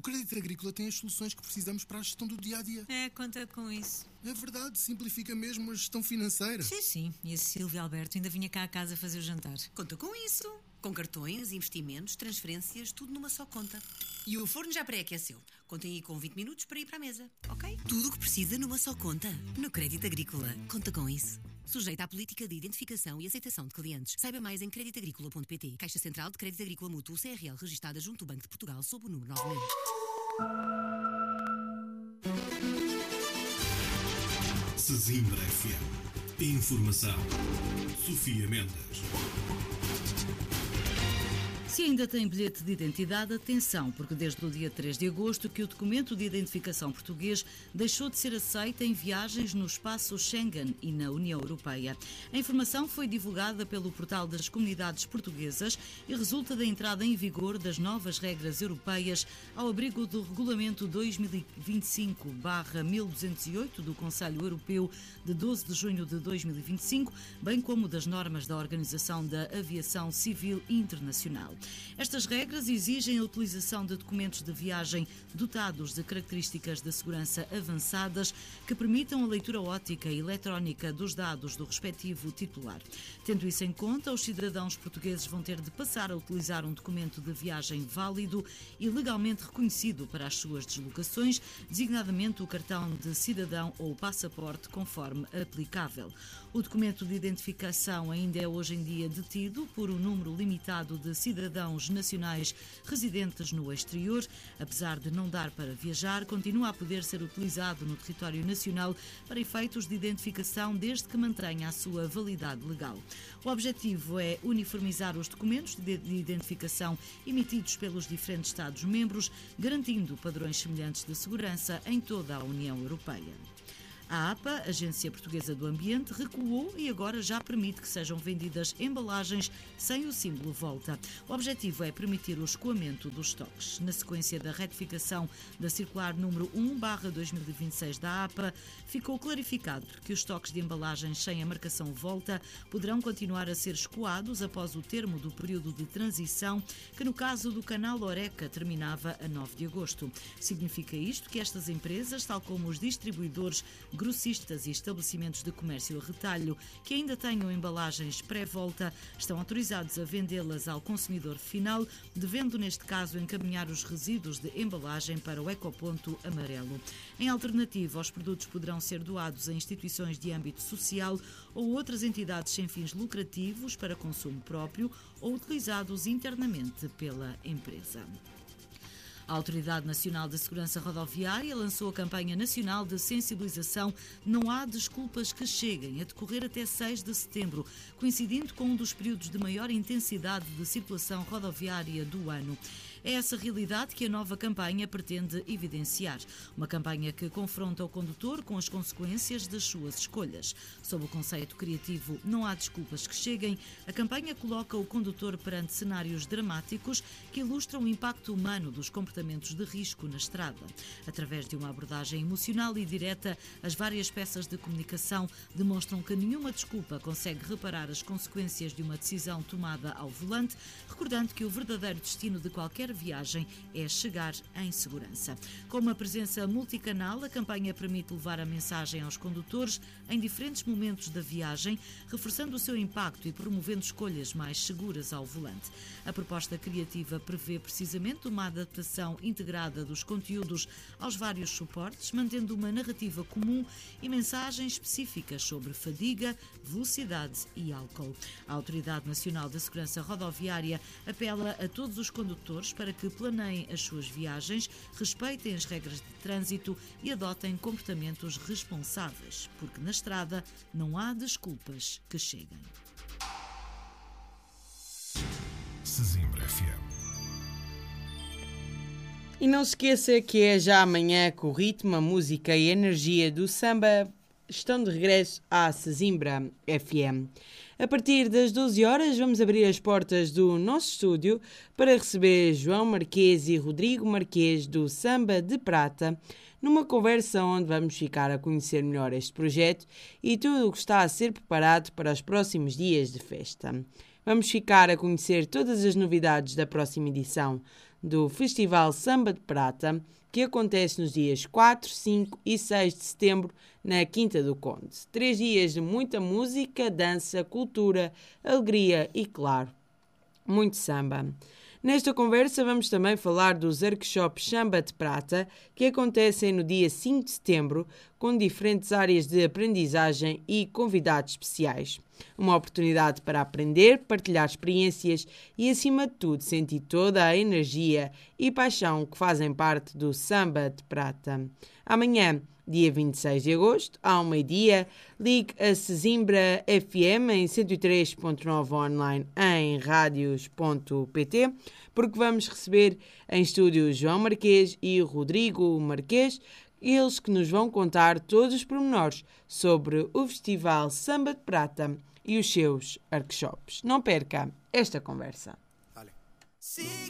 Crédito Agrícola tem as soluções que precisamos para a gestão do dia-a-dia. Conta com isso. É verdade, simplifica mesmo a gestão financeira. Sim. E a Silvia Alberto ainda vinha cá a casa fazer o jantar. Conta com isso. Com cartões, investimentos, transferências, tudo numa só conta. E o forno já pré-aqueceu. Contem aí com 20 minutos para ir para a mesa, ok? Tudo o que precisa numa só conta. No Crédito Agrícola. Conta com isso. Sujeita à política de identificação e aceitação de clientes. Saiba mais em creditagricola.pt. Caixa Central de Crédito Agrícola Mútuo CRL, registada junto do Banco de Portugal sob o número 9000. Sesimbra FM. Informação. Sofia Mendes. Se ainda tem bilhete de identidade, atenção, porque desde o dia 3 de agosto que o documento de identificação português deixou de ser aceito em viagens no espaço Schengen e na União Europeia. A informação foi divulgada pelo portal das comunidades portuguesas e resulta da entrada em vigor das novas regras europeias ao abrigo do Regulamento 2025/1208 do Conselho Europeu de 12 de junho de 2025, bem como das normas da Organização da Aviação Civil Internacional. Estas regras exigem a utilização de documentos de viagem dotados de características de segurança avançadas que permitam a leitura óptica e eletrónica dos dados do respectivo titular. Tendo isso em conta, os cidadãos portugueses vão ter de passar a utilizar um documento de viagem válido e legalmente reconhecido para as suas deslocações, designadamente o cartão de cidadão ou o passaporte, conforme aplicável. O documento de identificação ainda é hoje em dia detido por um número limitado de cidadãos nacionais residentes no exterior. Apesar de não dar para viajar, continua a poder ser utilizado no território nacional para efeitos de identificação desde que mantenha a sua validade legal. O objetivo é uniformizar os documentos de identificação emitidos pelos diferentes Estados-membros, garantindo padrões semelhantes de segurança em toda a União Europeia. A APA, Agência Portuguesa do Ambiente, recuou e agora já permite que sejam vendidas embalagens sem o símbolo volta. O objetivo é permitir o escoamento dos estoques. Na sequência da retificação da circular número 1/2026 da APA, ficou clarificado que os estoques de embalagens sem a marcação volta poderão continuar a ser escoados após o termo do período de transição, que no caso do canal Horeca terminava a 9 de agosto. Significa isto que estas empresas, tal como os distribuidores, grossistas e estabelecimentos de comércio a retalho que ainda tenham embalagens pré-volta estão autorizados a vendê-las ao consumidor final, devendo neste caso encaminhar os resíduos de embalagem para o ecoponto amarelo. Em alternativa, os produtos poderão ser doados a instituições de âmbito social ou outras entidades sem fins lucrativos para consumo próprio ou utilizados internamente pela empresa. A Autoridade Nacional de Segurança Rodoviária lançou a campanha nacional de sensibilização Não Há Desculpas que Cheguem, a decorrer até 6 de setembro, coincidindo com um dos períodos de maior intensidade de circulação rodoviária do ano. É essa realidade que a nova campanha pretende evidenciar. Uma campanha que confronta o condutor com as consequências das suas escolhas. Sob o conceito criativo Não Há Desculpas que Cheguem, a campanha coloca o condutor perante cenários dramáticos que ilustram o impacto humano dos comportamentos de risco na estrada. Através de uma abordagem emocional e direta, as várias peças de comunicação demonstram que nenhuma desculpa consegue reparar as consequências de uma decisão tomada ao volante, recordando que o verdadeiro destino de qualquer viagem é chegar em segurança. Com uma presença multicanal, a campanha permite levar a mensagem aos condutores em diferentes momentos da viagem, reforçando o seu impacto e promovendo escolhas mais seguras ao volante. A proposta criativa prevê precisamente uma adaptação integrada dos conteúdos aos vários suportes, mantendo uma narrativa comum e mensagens específicas sobre fadiga, velocidade e álcool. A Autoridade Nacional da Segurança Rodoviária apela a todos os condutores para que planeiem as suas viagens, respeitem as regras de trânsito e adotem comportamentos responsáveis, porque na estrada não há desculpas que cheguem. Sesimbra FM. E não se esqueça que é já amanhã que o ritmo, a música e a energia do samba estão de regresso à Sesimbra FM. A partir das 12 horas vamos abrir as portas do nosso estúdio para receber João Marquês e Rodrigo Marquês do Samba de Prata, numa conversa onde vamos ficar a conhecer melhor este projeto e tudo o que está a ser preparado para os próximos dias de festa. vamos ficar a conhecer todas as novidades da próxima edição do Festival Samba de Prata, que acontece nos dias 4, 5 e 6 de setembro na Quinta do Conde. 3 dias de muita música, dança, cultura, alegria e, claro, muito samba. Nesta conversa vamos também falar dos workshops Samba de Prata, que acontecem no dia 5 de setembro, com diferentes áreas de aprendizagem e convidados especiais. Uma oportunidade para aprender, partilhar experiências e, acima de tudo, sentir toda a energia e paixão que fazem parte do Samba de Prata. Amanhã, dia 26 de agosto, ao meio-dia, ligue a Sesimbra FM em 103.9 online em radios.pt, porque vamos receber em estúdio João Marquês e Rodrigo Marquês, eles que nos vão contar todos os pormenores sobre o Festival Samba de Prata e os seus workshops. Não perca esta conversa.